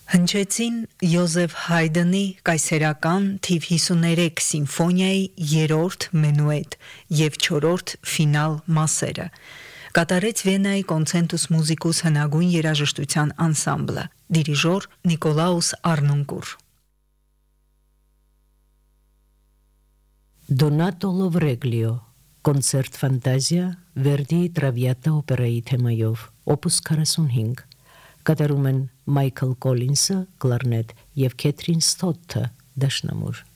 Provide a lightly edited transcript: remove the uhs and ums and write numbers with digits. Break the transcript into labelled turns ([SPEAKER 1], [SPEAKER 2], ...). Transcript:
[SPEAKER 1] Հնչեցին Յոզեֆ Հայդնի կայսերական թիվ 53 սիմֆոնիայի 3-րդ մենուետ և 4-րդ ֆինալ մասերը։ Կատարեց Վիեննայի Կոնցենտուս մուզիկուս հնագույն երաժշտության անսամբլը, դիրիժոր Նիկոլաուս Արնունկուր։
[SPEAKER 2] Դոնատո Լովրեգլիո, կոնցերտ ֆանտազիա, Վերդիի Տրավիատա օպերայի թեմայով, օպուս 45, կատարում են Մայքլ Կոլինսը, կլարնետ և Քեթրին Սթոթը, դաշնամուր։